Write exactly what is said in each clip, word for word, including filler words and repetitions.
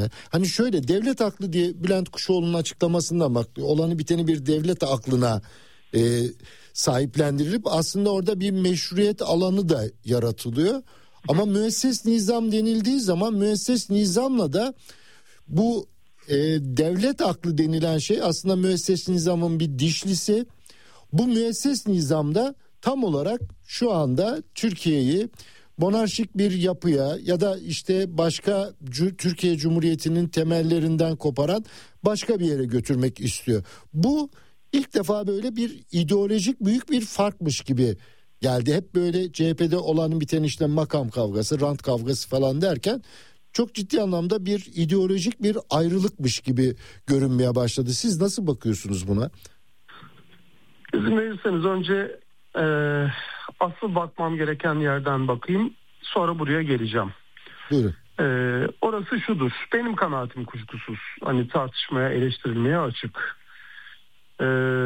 mesela. Hani şöyle devlet aklı diye Bülent Kuşoğlu'nun açıklamasından bak, olanı biteni bir devlet aklına e, sahiplendirilip aslında orada bir meşruiyet alanı da yaratılıyor. Ama müesses nizam denildiği zaman müesses nizamla da bu e, devlet aklı denilen şey aslında müesses nizamın bir dişlisi. Bu müesses nizamda tam olarak şu anda Türkiye'yi monarşik bir yapıya ya da işte başka Türkiye Cumhuriyeti'nin temellerinden koparan başka bir yere götürmek istiyor. Bu ilk defa böyle bir ideolojik büyük bir farkmış gibi geldi. Hep böyle C H P'de olan biten işte makam kavgası, rant kavgası falan derken çok ciddi anlamda bir ideolojik bir ayrılıkmış gibi görünmeye başladı. Siz nasıl bakıyorsunuz buna? İzin verirseniz önce e, asıl bakmam gereken yerden bakayım. Sonra buraya geleceğim. Buyurun. E, orası şudur. Benim kanaatim kuşkusuz. Hani tartışmaya, eleştirilmeye açık. E,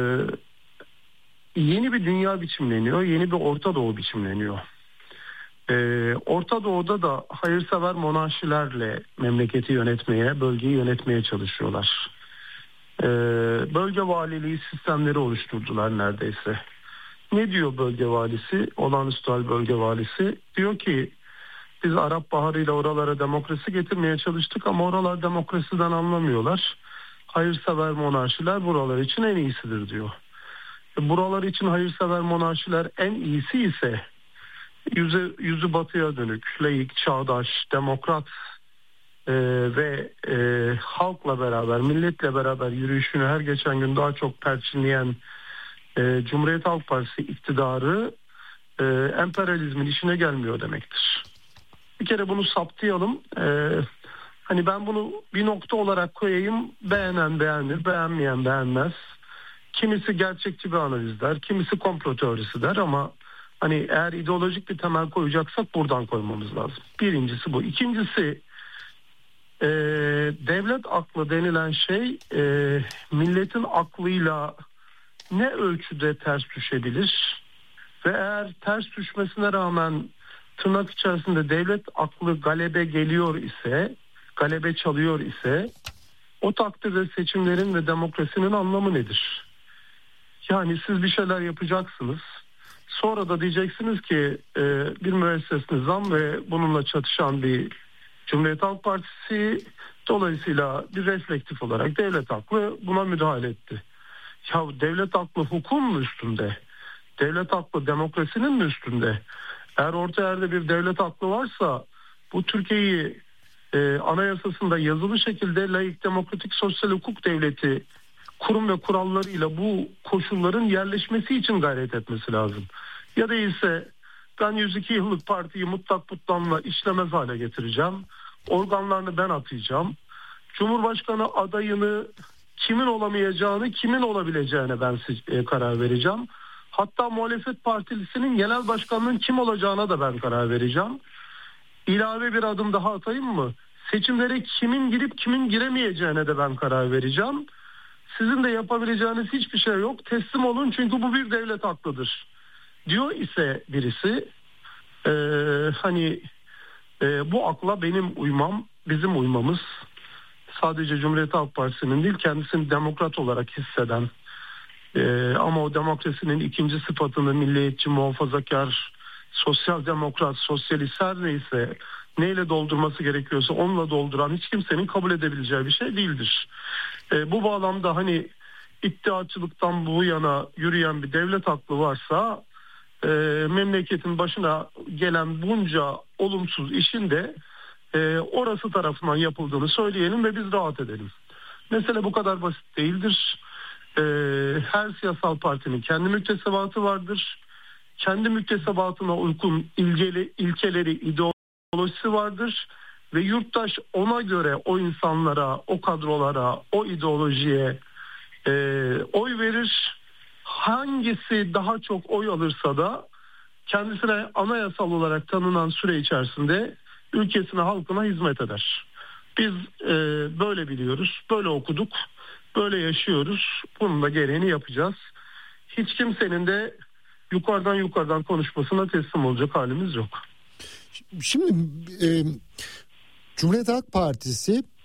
yeni bir dünya biçimleniyor. Yeni bir Orta Doğu biçimleniyor. E, Orta Doğu'da da hayırsever monarşilerle memleketi yönetmeye, bölgeyi yönetmeye çalışıyorlar. E, bölge valiliği sistemleri oluşturdular neredeyse. Ne diyor bölge valisi, olağanüstü hal bölge valisi? Diyor ki biz Arap Baharı ile oralara demokrasi getirmeye çalıştık ama oralar demokrasiden anlamıyorlar. Hayırsever monarşiler buralar için en iyisidir diyor. Buralar için hayırsever monarşiler en iyisi ise yüzü, yüzü batıya dönük, laik, çağdaş, demokrat e, ve e, halkla beraber, milletle beraber yürüyüşünü her geçen gün daha çok perçinleyen e, Cumhuriyet Halk Partisi iktidarı e, emperyalizmin işine gelmiyor demektir. Bir kere bunu saptayalım. E, hani ben bunu bir nokta olarak koyayım. Beğenen beğenir, beğenmeyen beğenmez. Kimisi gerçekçi bir analiz der, kimisi komplo teorisi der ama hani eğer ideolojik bir temel koyacaksak buradan koymamız lazım. Birincisi bu. İkincisi e, devlet aklı denilen şey e, milletin aklıyla ne ölçüde ters düşebilir ve eğer ters düşmesine rağmen tırnak içerisinde devlet aklı galebe geliyor ise, galebe çalıyor ise o takdirde seçimlerin ve demokrasinin anlamı nedir? Yani siz bir şeyler yapacaksınız. Sonra da diyeceksiniz ki e, bir müesses nizam ve bununla çatışan bir Cumhuriyet Halk Partisi dolayısıyla bir reflektif olarak devlet aklı buna müdahale etti. Ya devlet aklı hukukun mu üstünde? Devlet aklı demokrasinin mi üstünde? Eğer orta yerde bir devlet aklı varsa bu Türkiye'yi e, anayasasında yazılı şekilde laik, demokratik, sosyal hukuk devleti kurum ve kurallarıyla bu koşulların yerleşmesi için gayret etmesi lazım. Ya değilse ben yüz iki yıllık partiyi mutlak putlanma işlemez hale getireceğim. Organlarını ben atayacağım. Cumhurbaşkanı adayını kimin olamayacağını, kimin olabileceğine ben e, karar vereceğim. Hatta muhalefet partisinin genel başkanının kim olacağına da ben karar vereceğim. İlave bir adım daha atayım mı? Seçimlere kimin girip kimin giremeyeceğine de ben karar vereceğim. Sizin de yapabileceğiniz hiçbir şey yok. Teslim olun çünkü bu bir devlet haklıdır. Diyor ise birisi e, hani e, bu akla benim uymam, bizim uymamız sadece Cumhuriyet Halk Partisi'nin değil kendisini demokrat olarak hisseden e, ama o demokrasinin ikinci sıfatını milliyetçi, muhafazakar, sosyal demokrat, sosyalist her neyse neyle doldurması gerekiyorsa onunla dolduran hiç kimsenin kabul edebileceği bir şey değildir. E, bu bağlamda hani iddiaçılıktan bu yana yürüyen bir devlet aklı varsa e, memleketin başına gelen bunca olumsuz işin de e, orası tarafından yapıldığını söyleyelim ve biz rahat edelim. Mesele bu kadar basit değildir. E, her siyasal partinin kendi müktesebatı vardır. Kendi müktesebatına uygun ilgeli, ilkeleri, ideolojisi vardır. Ve yurttaş ona göre o insanlara, o kadrolara, o ideolojiye e, oy verir. Hangisi daha çok oy alırsa da kendisine anayasal olarak tanınan süre içerisinde ülkesine, halkına hizmet eder. Biz e, böyle biliyoruz, böyle okuduk, böyle yaşıyoruz. Bunun da gereğini yapacağız. Hiç kimsenin de yukarıdan yukarıdan konuşmasına teslim olacak halimiz yok. Şimdi e, Cumhuriyet Halk Partisi